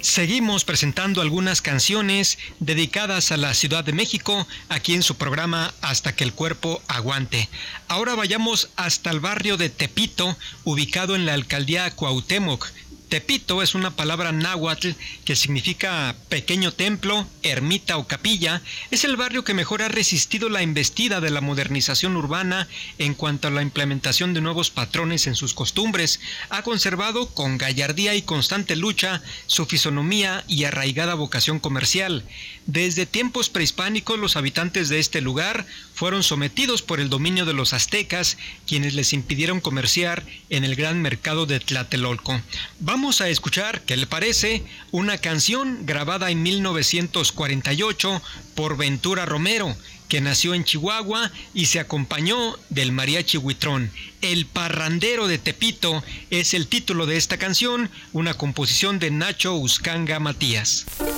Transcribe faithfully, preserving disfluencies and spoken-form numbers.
Seguimos presentando algunas canciones dedicadas a la Ciudad de México aquí en su programa Hasta que el cuerpo aguante. Ahora vayamos hasta el barrio de Tepito, ubicado en la alcaldía Cuauhtémoc. Tepito es una palabra náhuatl que significa pequeño templo, ermita o capilla. Es el barrio que mejor ha resistido la embestida de la modernización urbana en cuanto a la implementación de nuevos patrones en sus costumbres. Ha conservado con gallardía y constante lucha su fisonomía y arraigada vocación comercial. Desde tiempos prehispánicos, los habitantes de este lugar fueron sometidos por el dominio de los aztecas, quienes les impidieron comerciar en el gran mercado de Tlatelolco. Vamos a escuchar, ¿qué le parece?, una canción grabada en mil novecientos cuarenta y ocho por Ventura Romero, que nació en Chihuahua y se acompañó del mariachi Huitrón. El Parrandero de Tepito es el título de esta canción, una composición de Nacho Uscanga Matías.